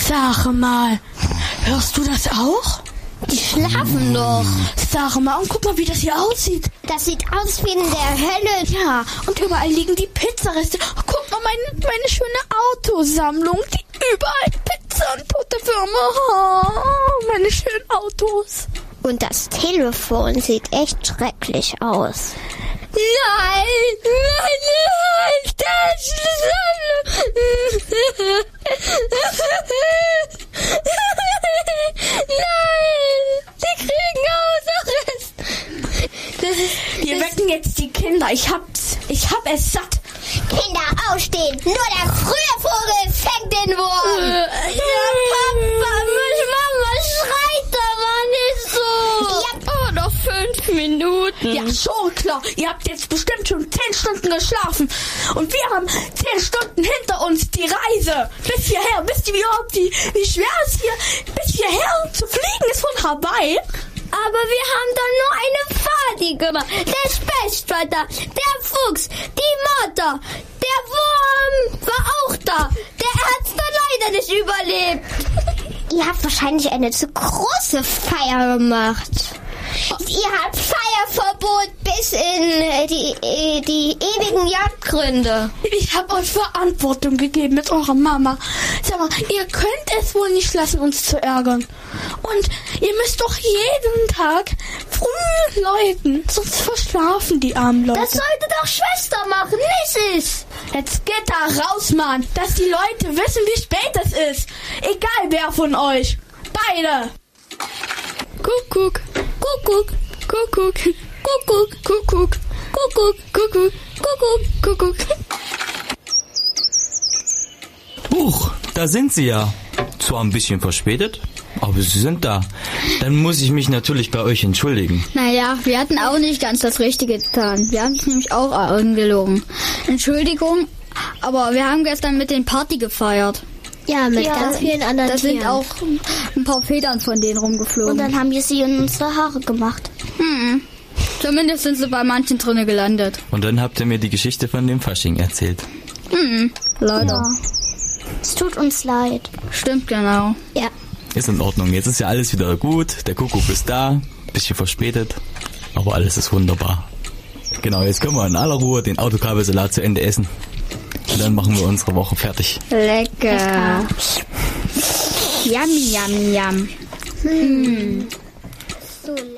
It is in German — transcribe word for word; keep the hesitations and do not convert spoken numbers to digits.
Sag mal, hörst du das auch? Die schlafen doch. Sag mal, und guck mal, wie das hier aussieht. Das sieht aus wie in der Hölle. Ja, und überall liegen die Pizzareste. Oh, guck mal, meine, meine schöne Autosammlung. Die überall Pizza und tote Würmer. Oh, meine schönen Autos. Und das Telefon sieht echt schrecklich aus. Nein, nein, nein, das Nein, die kriegen Hausarrest. Das ist, wir wecken jetzt die Kinder. Ich hab's, ich hab es satt. Kinder aufstehen, nur der frühe Vogel fängt den Wurm. Äh, ja, Papa, meine Mama schreit aber nicht so. Ja. Oh, noch fünf Minuten. Ja, schon klar. Ihr habt jetzt bestimmt schon zehn Stunden geschlafen. Und wir haben zehn Stunden hinter uns die Reise. Bis hierher. Wisst ihr überhaupt, wie, wie schwer es hier bis hierher zu fliegen ist von Hawaii? Aber wir haben doch nur eine Fahrt gemacht. Der Spechtvater, der Fuchs, die Mutter, der Wurm war auch da. Der hat's dann leider nicht überlebt. Ihr habt wahrscheinlich eine zu große Feier gemacht. Ihr habt Feierverbot bis in die, die ewigen Jagdgründe. Ich habe euch Verantwortung gegeben mit eurer Mama. Sag mal, ihr könnt es wohl nicht lassen, uns zu ärgern. Und ihr müsst doch jeden Tag früh läuten, sonst verschlafen die armen Leute. Das sollte doch Schwester machen, nicht ich. Jetzt geht da raus, Mann, dass die Leute wissen, wie spät es ist. Egal wer von euch. Beide. Kuckuck, Kuckuck, Kuckuck, Kuckuck, Kuckuck, Kuckuck, Kuckuck, Kuckuck, Kuckuck. Huch, da sind sie ja. Zwar ein bisschen verspätet, aber sie sind da. Dann muss ich mich natürlich bei euch entschuldigen. Naja, wir hatten auch nicht ganz das Richtige getan. Wir haben es nämlich auch angelogen. Entschuldigung, aber wir haben gestern mit den Party gefeiert. Ja, mit ja, ganz vielen anderen Da sind Tieren. auch ein paar Federn von denen rumgeflogen. Und dann haben wir sie in unsere Haare gemacht. Hm. Zumindest sind sie bei manchen drinnen gelandet. Und dann habt ihr mir die Geschichte von dem Fasching erzählt. Hm. Leider. Ja. Es tut uns leid. Stimmt, genau. Ja. Ist in Ordnung. Jetzt ist ja alles wieder gut. Der Kuckuck ist da. Bisschen verspätet. Aber alles ist wunderbar. Genau, jetzt können wir in aller Ruhe den Autokabelsalat zu Ende essen. Und dann machen wir unsere Woche fertig. Lecker. Yummy, yummy, yum. Hm. So lecker.